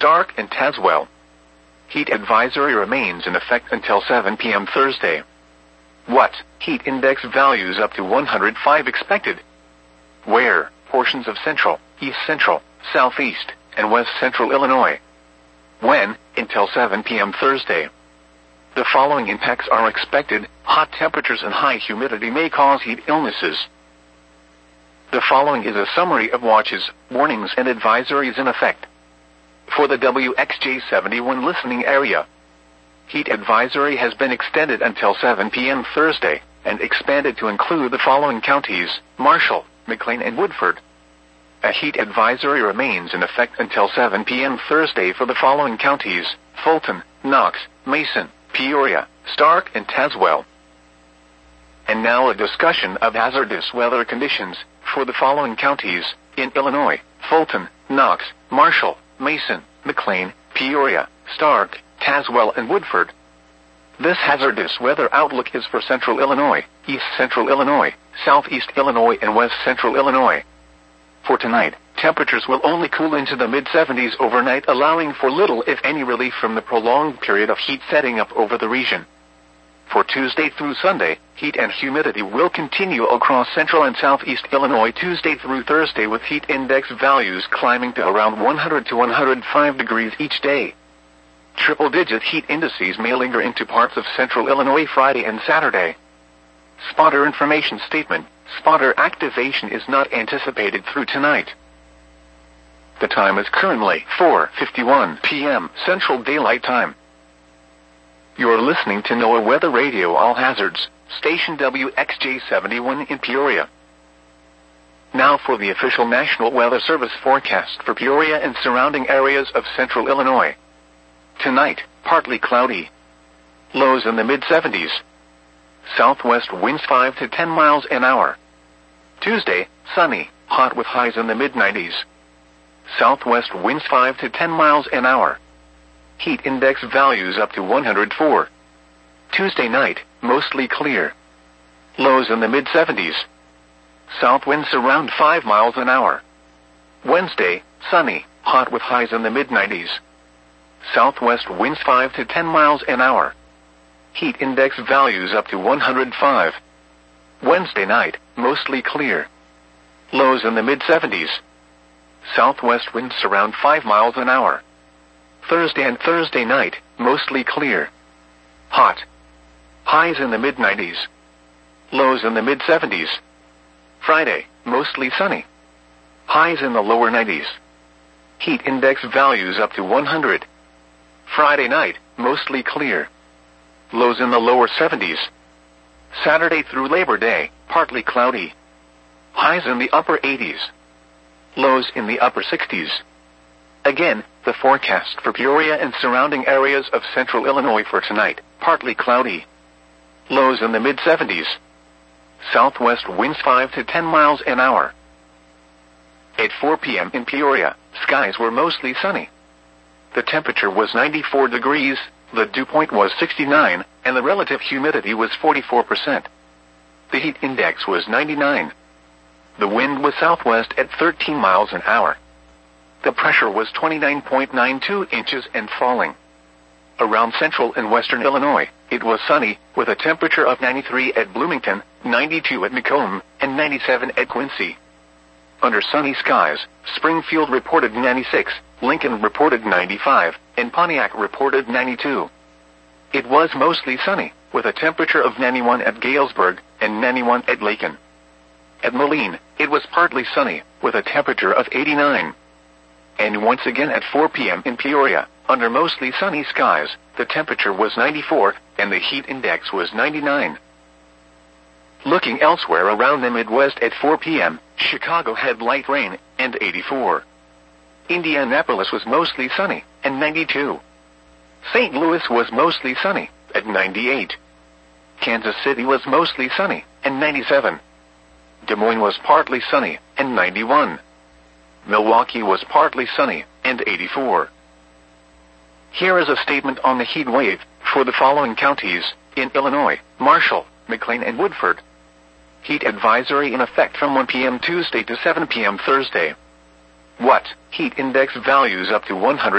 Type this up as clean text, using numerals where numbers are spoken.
Stark, and Tazewell. Heat advisory remains in effect until 7 p.m. Thursday. What? Heat index values up to 105 expected. Where? Portions of central, east central, southeast, and west central Illinois. When? Until 7 p.m. Thursday. The following impacts are expected. Hot temperatures and high humidity may cause heat illnesses. The following is a summary of watches, warnings, and advisories in effect. For the WXJ71 listening area, heat advisory has been extended until 7 p.m. Thursday, and expanded to include the following counties: Marshall, McLean, and Woodford. A heat advisory remains in effect until 7 p.m. Thursday for the following counties: Fulton, Knox, Mason, Peoria, Stark, and Tazewell. And now a discussion of hazardous weather conditions for the following counties in Illinois: Fulton, Knox, Marshall, Mason, McLean, Peoria, Stark, Tazewell, and Woodford. This hazardous weather outlook is for central Illinois, east central Illinois, southeast Illinois, and west central Illinois. For tonight, temperatures will only cool into the mid-70s overnight, allowing for little if any relief from the prolonged period of heat setting up over the region. For Tuesday through Sunday, heat and humidity will continue across central and southeast Illinois Tuesday through Thursday, with heat index values climbing to around 100 to 105 degrees each day. Triple-digit heat indices may linger into parts of central Illinois Friday and Saturday. Spotter information statement: spotter activation is not anticipated through tonight. The time is currently 4:51 p.m. Central Daylight Time. You're listening to NOAA Weather Radio All Hazards, station WXJ71 in Peoria. Now for the official National Weather Service forecast for Peoria and surrounding areas of central Illinois. Tonight, partly cloudy. Lows in the mid-70s. Southwest winds 5 to 10 miles an hour. Tuesday, sunny, hot with highs in the mid-90s. Southwest winds 5 to 10 miles an hour. Heat index values up to 104. Tuesday night, mostly clear. Lows in the mid-70s. South winds around 5 miles an hour. Wednesday, sunny, hot with highs in the mid-90s. Southwest winds 5 to 10 miles an hour. Heat index values up to 105. Wednesday night, mostly clear. Lows in the mid-70s. Southwest winds around 5 miles an hour. Thursday and Thursday night, mostly clear. Hot. Highs in the mid-90s. Lows in the mid-70s. Friday, mostly sunny. Highs in the lower 90s. Heat index values up to 100. Friday night, mostly clear. Lows in the lower 70s. Saturday through Labor Day, partly cloudy. Highs in the upper 80s. Lows in the upper 60s. Again, the forecast for Peoria and surrounding areas of central Illinois for tonight: partly cloudy. Lows in the mid-70s. Southwest winds 5 to 10 miles an hour. At 4 p.m. in Peoria, skies were mostly sunny. The temperature was 94 degrees, the dew point was 69, and the relative humidity was 44%. The heat index was 99. The wind was southwest at 13 miles an hour. The pressure was 29.92 inches and falling. Around central and western Illinois, it was sunny, with a temperature of 93 at Bloomington, 92 at Macomb, and 97 at Quincy. Under sunny skies, Springfield reported 96, Lincoln reported 95, and Pontiac reported 92. It was mostly sunny, with a temperature of 91 at Galesburg, and 91 at Lakin. At Moline, it was partly sunny, with a temperature of 89. And once again at 4 p.m. in Peoria, under mostly sunny skies, the temperature was 94, and the heat index was 99. Looking elsewhere around the Midwest at 4 p.m., Chicago had light rain, and 84. Indianapolis was mostly sunny, and 92. St. Louis was mostly sunny, at 98. Kansas City was mostly sunny, and 97. Des Moines was partly sunny, and 91. Milwaukee was partly sunny, and 84. Here is a statement on the heat wave for the following counties in Illinois: Marshall, McLean, and Woodford. Heat advisory in effect from 1 p.m. Tuesday to 7 p.m. Thursday. What? Heat index values up to 100.